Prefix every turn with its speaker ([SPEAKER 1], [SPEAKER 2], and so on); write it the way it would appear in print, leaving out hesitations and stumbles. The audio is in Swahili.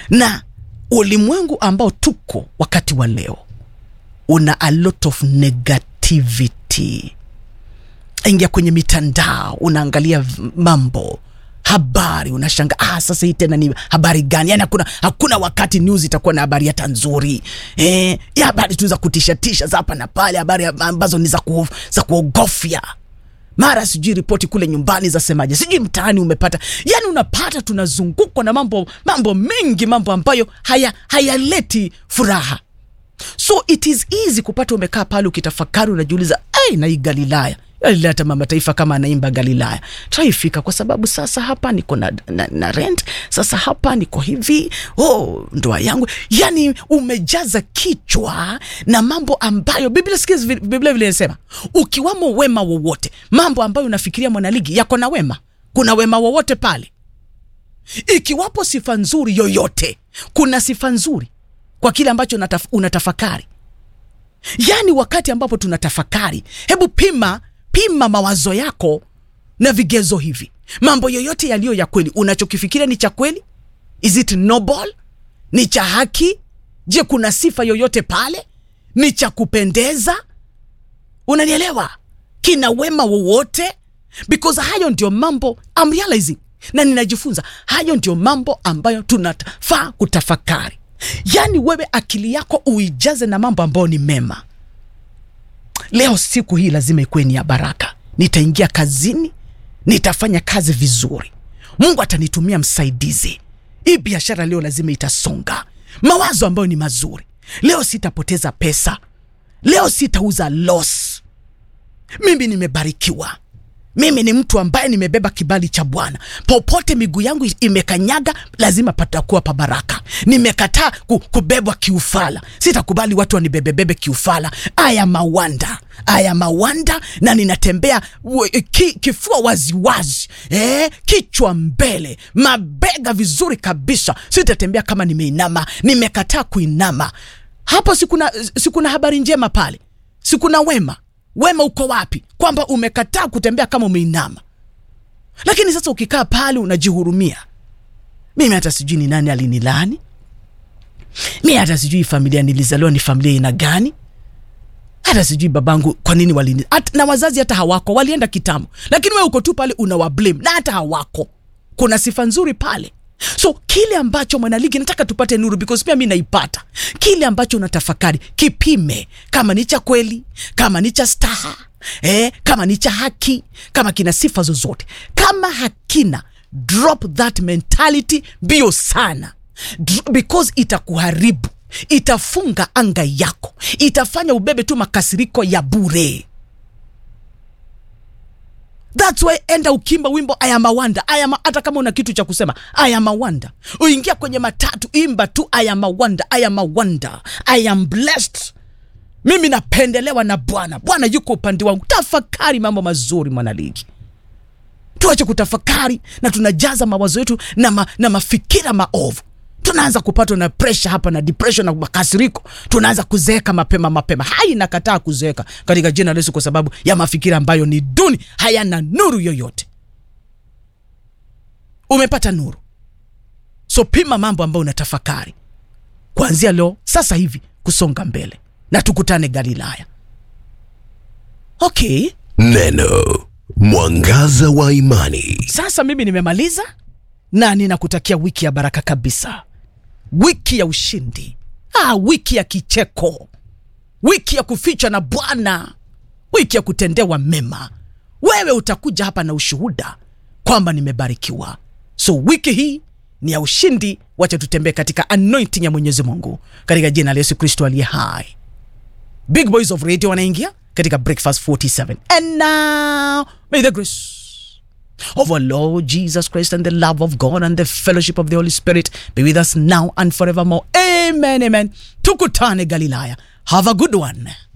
[SPEAKER 1] Na ulimwengu ambao tuko wakati wa leo una a lot of negativity. Ingia kwenye mitandao, unaangalia mambo, habari, unashanga sasa hii tena ni habari gani? Yani hakuna wakati news itakuwa na habari hata nzuri. Ya habari tu za kutisha za hapa na pale, habari ambazo ni za kuogofya. Mara sijui ripoti kule nyumbani za semaje, sijui mtaani umepata. Yani unapata tunazungukwa na mambo mengi, mambo ambayo hayaleti furaha. So it is easy kupata umekaa pale ukitafakari, unajiuliza na hii Galilaya, hata mama taifa kama anaimba Galilaya traifika, kwa sababu sasa hapa niko na rent, sasa hapa niko hivi, ndoa yangu. Yani umejaza kichwa na mambo ambayo Biblia vile inasema ukiwamo wema wowote, mambo ambayo unafikiria mwanaligi yako na wema, kuna wema wowote pale. Ikiwapo sifa nzuri yoyote, kuna sifa nzuri kwa kile ambacho unatafakari. Yani wakati ambapo tunatafakari, hebu pima mawazo yako na vigezo hivi. Mambo yoyote yaliyo ya kweli, unachokifikiria ni cha kweli? Is it noble? Ni cha haki? Je, kuna sifa yoyote pale? Ni cha kupendeza? Unanielewa? Kina wema wowote? Because hayo ndio mambo I'm realizing, na ninajifunza hayo ndio mambo ambayo tunafaa kutafakari. Yani wewe akili yako uijaze na mambo ambayo ni mema. Leo siku hii lazima ikuwe ni ya baraka. Nitaingia kazini, nitafanya kazi vizuri, Mungu atanitumia msaidizi. Hii biashara leo lazima itasonga. Mawazo ambayo ni mazuri. Leo sitapoteza pesa, leo sitauza loss. Mimi nimebarikiwa. Mimi ni mtu ambaye nimebeba kibali cha Bwana. Popote miguu yangu imekanyaga, lazima patakuwa pa baraka. Nimekataa kubebwa kiufala. Sitakubali watu wanibebebebe kiufala. I am a wonder, na ninatembea kifua waziwazi, kichwa mbele, mabega vizuri kabisa. Sitatembea kama nimeinama. Nimekataa kuinama. Hapo sikuna habari njema pale. Sikuna wema. Wema uko wapi? Kwamba umekataa kutembea kama umeinama. Lakini sasa ukikaa pale unajihurumia. Mimi hata sijui ni nani alinilani. Mimi hata sijui familia nilizaliwa ni familia ina gani. Hata sijui babangu kwa nini na wazazi hata hawako, walienda kitambo. Lakini wewe uko tu pale unawablame na hata hawako. Kuna sifa nzuri pale. So kile ambacho mwanaligi nataka tupate nuru, because pia mimi naipata. Kile ambacho unatafakari, kipime kama ni cha kweli, kama ni cha staha, kama ni cha haki, kama kina sifa zozote. Kama hakina, drop that mentality bio sana. Because itakuharibu, itafunga anga yako, itafanya ubebe tu makasiriko ya bure. That's why enda ukimba wimbo I am a wonder. Hata kama una kitu cha kusema, I am a wonder. Uingia kwenye matatu, imba tu I am a wonder, I am a wonder, I am blessed. Mimi napendelewa na Bwana. Bwana yuko upande wangu. Tafakari mambo mazuri mwanaligi. Tuache kutafakari na tunajaza mawazo yetu na mafikira maovu. Tunaanza kupatwa na pressure hapa na depression na makasiriko. Tunaanza kuzeeka mapema. Nakataa kuzeeka katika jina la Yesu, kwa sababu ya mafikira ambayo ni duni, hayana nuru yoyote. Umepata nuru. So pima mambo ambayo unatafakari. Kuanzia leo sasa hivi kusonga mbele. Na tukutane Galilaya. Okay.
[SPEAKER 2] Neno mwangaza wa imani.
[SPEAKER 1] Sasa mimi nimemaliza na ninakutakia wiki ya baraka kabisa. Wiki ya ushindi. Wiki ya kicheko. Wiki ya kuficha na Bwana. Wiki ya kutendewa mema. Wewe utakuja hapa na ushuhuda kwamba nimebarikiwa. So wiki hii ni ya ushindi. Wacha tutembee katika anointing ya Mwenyezi Mungu katika jina la Yesu Kristo aliye hai. Big Boys of Radio wanaingia katika Breakfast 47. And now may the grace of our Lord Jesus Christ and the love of God and the fellowship of the Holy Spirit be with us now and forevermore. Amen, amen. Tukutane Galilaya. Have a good one.